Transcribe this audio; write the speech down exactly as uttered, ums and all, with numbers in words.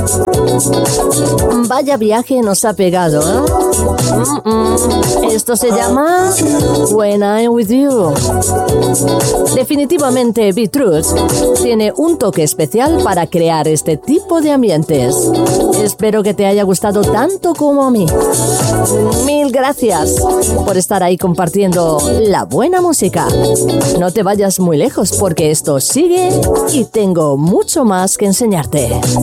Vaya viaje nos ha pegado, ¿eh? Mm-mm. Esto se llama When I'm With You. Definitivamente Beatroots tiene un toque especial para crear este tipo de ambientes. Espero que te haya gustado tanto como a mí. Mil gracias por estar ahí compartiendo la buena música. No te vayas muy lejos porque esto sigue y tengo mucho más que enseñarte.